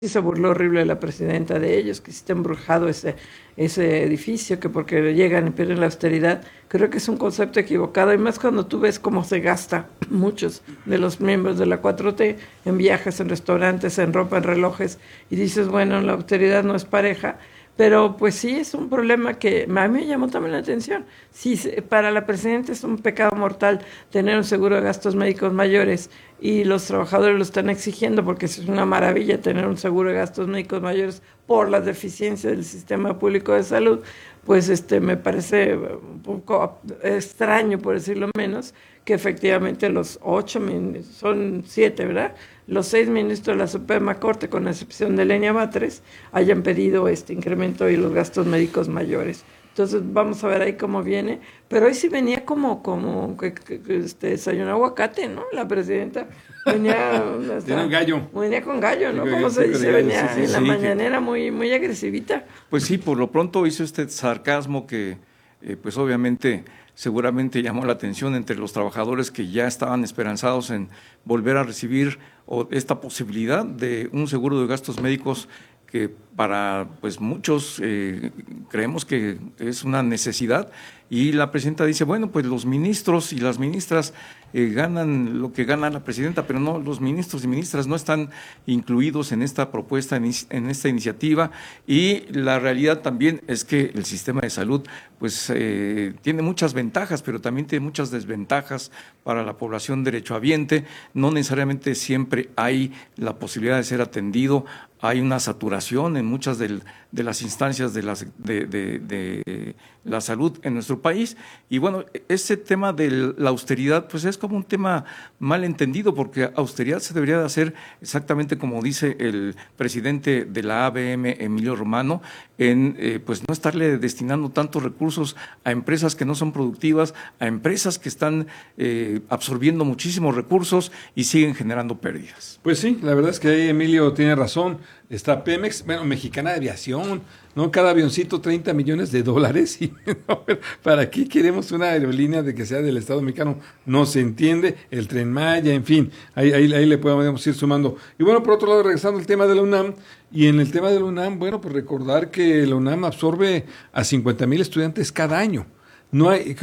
Sí, se burló horrible la presidenta de ellos, que sí está embrujado ese edificio, que porque llegan y pierden la austeridad. Creo que es un concepto equivocado, y más cuando tú ves cómo se gasta muchos de los miembros de la 4T en viajes, en restaurantes, en ropa, en relojes, y dices, bueno, la austeridad no es pareja, pero pues sí es un problema que a mí me llamó también la atención. Sí, para la presidenta es un pecado mortal tener un seguro de gastos médicos mayores, y los trabajadores lo están exigiendo porque es una maravilla tener un seguro de gastos médicos mayores por las deficiencias del sistema público de salud. Pues me parece un poco extraño, por decirlo menos, que efectivamente los 8, son 7, ¿verdad? Los 6 ministros de la Suprema Corte, con excepción de Lenia Batres, hayan pedido este incremento y los gastos médicos mayores. Entonces vamos a ver ahí cómo viene, pero hoy sí venía como que desayunó aguacate, ¿no? La presidenta venía tiene un gallo. Venía con gallo, ¿no? ¿Cómo se dice? Venía sí, en la mañanera muy agresivita. Pues sí, por lo pronto hizo este sarcasmo que pues obviamente seguramente llamó la atención entre los trabajadores que ya estaban esperanzados en volver a recibir esta posibilidad de un seguro de gastos médicos que para pues muchos creemos que es una necesidad, y la presidenta dice, bueno, pues los ministros y las ministras ganan lo que gana la presidenta, pero no, los ministros y ministras no están incluidos en esta propuesta, en esta iniciativa, y la realidad también es que el sistema de salud pues tiene muchas ventajas, pero también tiene muchas desventajas para la población derechohabiente. No necesariamente siempre hay la posibilidad de ser atendido, hay una saturación en muchas de las instancias de la salud en nuestro país, y bueno, ese tema de la austeridad pues es como un tema mal entendido, porque austeridad se debería de hacer exactamente como dice el presidente de la ABM, Emilio Romano, en pues no estarle destinando tantos recursos a empresas que no son productivas, a empresas que están absorbiendo muchísimos recursos y siguen generando pérdidas. Pues sí, la verdad es que ahí Emilio tiene razón. Está Pemex, bueno, Mexicana de Aviación, ¿no? Cada avioncito $30 millones, y no, ¿para qué queremos una aerolínea de que sea del Estado mexicano? No se entiende, el Tren Maya, en fin, ahí le podemos ir sumando. Y bueno, por otro lado, regresando al tema de la UNAM, y en el tema de la UNAM, bueno, pues recordar que la UNAM absorbe a 50,000 estudiantes cada año. No hay,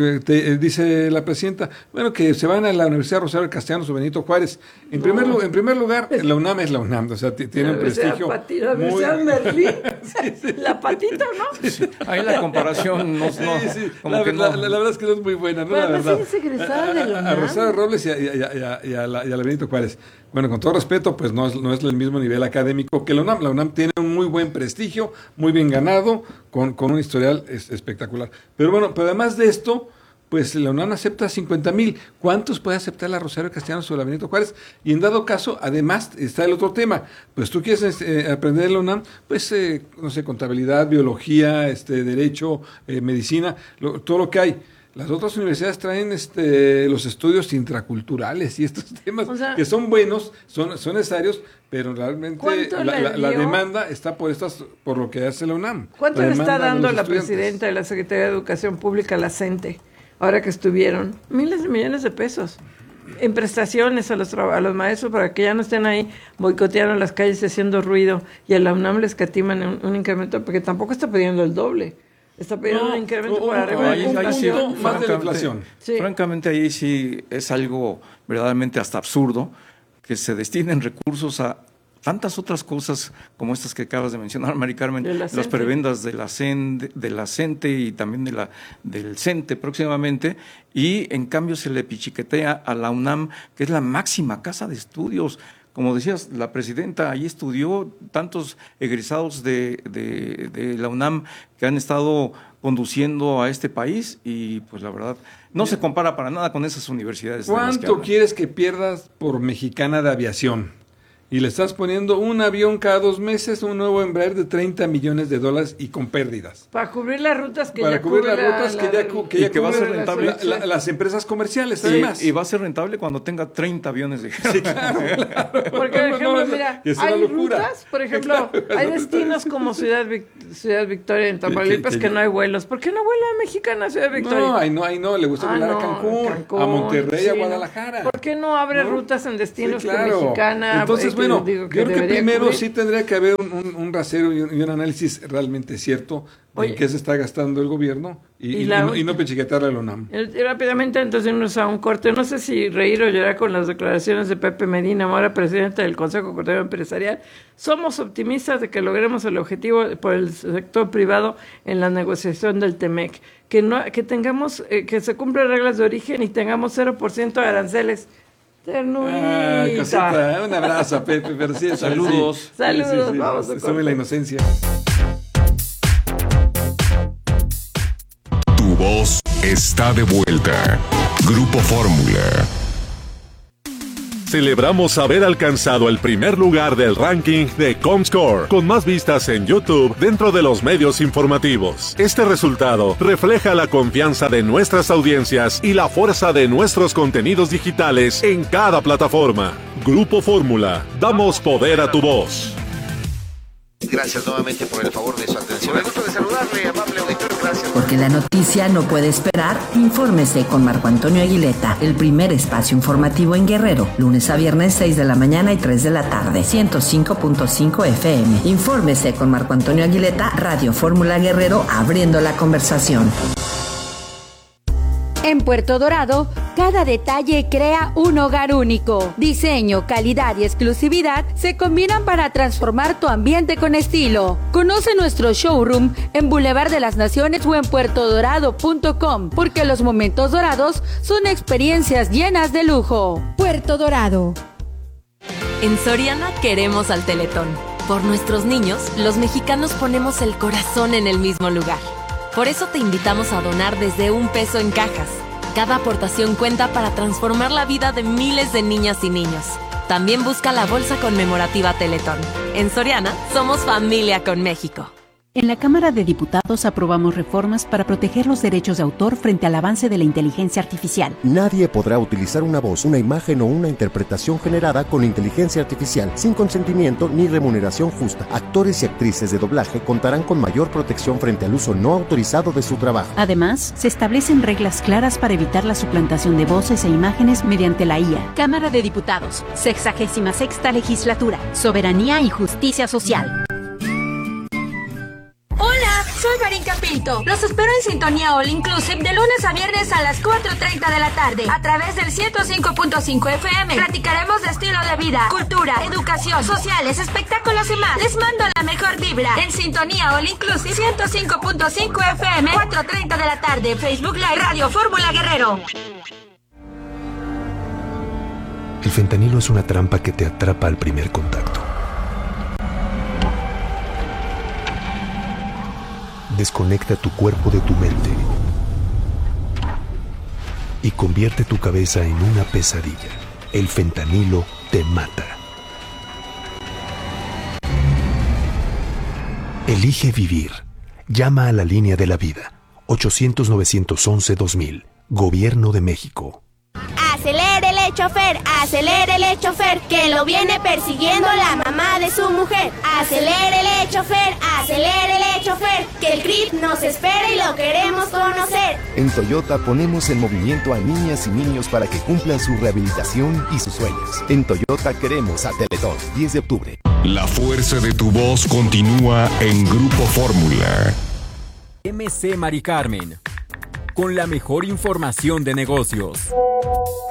dice la presidenta, bueno, que se van a la Universidad Rosario Castellanos o Benito Juárez. En primer lugar, la UNAM es la UNAM, o sea, tiene un prestigio. La Universidad Merlín, la patita, ¿no? Sí, ahí la comparación no, la verdad es que no es muy buena, ¿no? Bueno, la verdad. Sí es egresada de la UNAM. A Rosario Robles y a la Benito Juárez. Bueno, con todo respeto, pues no es el mismo nivel académico que la UNAM. La UNAM tiene un muy buen prestigio, muy bien ganado, con un historial espectacular. Pero bueno, pero además de esto, pues la UNAM acepta 50,000. ¿Cuántos puede aceptar la Rosario Castellanos o la Benito Juárez? Y en dado caso, además, está el otro tema. Pues tú quieres aprender en la UNAM, pues, no sé, contabilidad, biología, derecho, medicina, todo lo que hay. Las otras universidades traen los estudios intraculturales y estos temas, o sea, que son buenos, son necesarios, pero realmente la demanda está por lo que hace la UNAM. ¿Cuánto le está dando la presidenta de la Secretaría de Educación Pública, la CENTE, ahora que estuvieron? Miles de millones de pesos en prestaciones a los maestros para que ya no estén ahí boicoteando las calles haciendo ruido, y a la UNAM les escatiman un incremento, porque tampoco está pidiendo el doble. Está pidiendo un incremento por arriba de la inflación. Más de la inflación. Sí. Francamente, ahí sí es algo verdaderamente hasta absurdo que se destinen recursos a tantas otras cosas como estas que acabas de mencionar, Mari Carmen, las prebendas de la CENTE y también del CENTE próximamente, y en cambio se le pichiquetea a la UNAM, que es la máxima casa de estudios. Como decías, la presidenta ahí estudió, tantos egresados de la UNAM que han estado conduciendo a este país, y pues la verdad no se compara para nada con esas universidades. ¿Cuánto quieres que pierdas por Mexicana de Aviación? Y le estás poniendo un avión cada 2 meses, un nuevo Embraer de $30 millones y con pérdidas. Para cubrir las rutas que ya que va a ser rentable. Las empresas comerciales, además. Y va a ser rentable cuando tenga 30 aviones de guerra. Sí, claro. Porque, por ejemplo, mira, hay rutas, por ejemplo, hay destinos como Ciudad Victoria en Tamaulipas que no hay vuelos. ¿Por qué no vuela a Mexicana a Ciudad Victoria? No, ahí no, le gusta volar a Cancún, a Monterrey, a Guadalajara. ¿Por qué no abre rutas en destinos que Mexicana? Entonces, bueno, digo que yo creo que debería primero cubrir. sí tendría que haber un rasero y un análisis realmente cierto Oye, en qué se está gastando el gobierno y no pechiquetarle a la UNAM. Rápidamente, antes de irnos a un corte, no sé si reír o llorar con las declaraciones de Pepe Medina, ahora presidente del Consejo Coordinador Empresarial. Somos optimistas de que logremos el objetivo por el sector privado en la negociación del TEMEC, que tengamos, que se cumplan reglas de origen y tengamos 0% de aranceles. Ternurita. Cosita, un abrazo a Pepe, pero sí es Saludos. así. Saludos, vamos a Estamos en la inocencia. Tu voz está de vuelta. Grupo Fórmula. Celebramos haber alcanzado el primer lugar del ranking de Comscore, con más vistas en YouTube dentro de los medios informativos. Este resultado refleja la confianza de nuestras audiencias y la fuerza de nuestros contenidos digitales en cada plataforma. Grupo Fórmula, damos poder a tu voz. Gracias nuevamente por el favor de su atención. Me gusto de saludarle, amable auditor. Gracias. Porque la noticia no puede esperar, infórmese con Marco Antonio Aguileta, el primer espacio informativo en Guerrero, lunes a viernes 6 de la mañana y 3 de la tarde, 105.5 FM. Infórmese con Marco Antonio Aguileta, Radio Fórmula Guerrero, abriendo la conversación. En Puerto Dorado, cada detalle crea un hogar único. Diseño, calidad y exclusividad se combinan para transformar tu ambiente con estilo. Conoce nuestro showroom en Boulevard de las Naciones o en puertodorado.com, porque los momentos dorados son experiencias llenas de lujo. Puerto Dorado. En Soriana queremos al Teletón. Por nuestros niños, los mexicanos ponemos el corazón en el mismo lugar. Por eso te invitamos a donar desde $1 en cajas. Cada aportación cuenta para transformar la vida de miles de niñas y niños. También busca la bolsa conmemorativa Teletón. En Soriana, somos familia con México. En la Cámara de Diputados aprobamos reformas para proteger los derechos de autor frente al avance de la inteligencia artificial. Nadie podrá utilizar una voz, una imagen o una interpretación generada con inteligencia artificial sin consentimiento ni remuneración justa. Actores y actrices de doblaje contarán con mayor protección frente al uso no autorizado de su trabajo. Además, se establecen reglas claras para evitar la suplantación de voces e imágenes mediante la IA. Cámara de Diputados, 66ª Legislatura, Soberanía y Justicia Social. Soy Marín Pinto. Los espero en Sintonía All Inclusive de lunes a viernes a las 4:30 de la tarde a través del 105.5 FM. Platicaremos de estilo de vida, cultura, educación, sociales, espectáculos y más. Les mando la mejor vibra en Sintonía All Inclusive 105.5 FM, 4:30 de la tarde. Facebook Live, Radio Fórmula Guerrero. El fentanilo es una trampa que te atrapa al primer contacto. Desconecta tu cuerpo de tu mente y convierte tu cabeza en una pesadilla. El fentanilo te mata. Elige vivir. Llama a la línea de la vida. 800-911-2000. Gobierno de México. Aceleréle, chofer, que lo viene persiguiendo la mamá de su mujer. Aceleréle, chofer, que el CRIT nos espera y lo queremos conocer. En Toyota ponemos en movimiento a niñas y niños para que cumplan su rehabilitación y sus sueños. En Toyota queremos a Teletón, 10 de octubre. La fuerza de tu voz continúa en Grupo Fórmula. MC Mari Carmen, con la mejor información de negocios.